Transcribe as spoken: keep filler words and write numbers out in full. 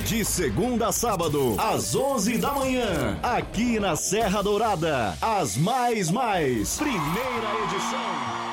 De segunda a sábado, às onze da manhã, aqui na Serra Dourada, as Mais Mais, primeira edição.